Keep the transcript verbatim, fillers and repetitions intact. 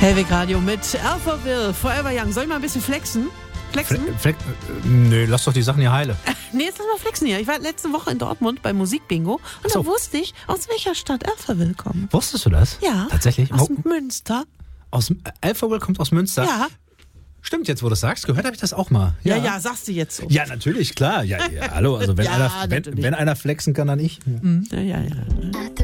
Hellweg Radio mit Alphaville, Forever Young. Soll ich mal ein bisschen flexen? Flexen? Fle Flex äh, nö, lass doch die Sachen hier heile. Nee, jetzt lass mal flexen hier. Ich war letzte Woche in Dortmund beim Musikbingo und so. da wusste ich, aus welcher Stadt Alphaville kommt. Wusstest du das? Ja. Tatsächlich? Aus Oh, Münster. aus äh, Alphaville kommt aus Münster? Ja. Stimmt, jetzt wo du das sagst, gehört habe ich das auch mal. Ja, ja, sagst du jetzt so. Ja, natürlich, klar. Ja, ja, hallo, also wenn, Ja, einer, wenn, natürlich. wenn einer flexen kann, dann ich. Ja, ja, ja.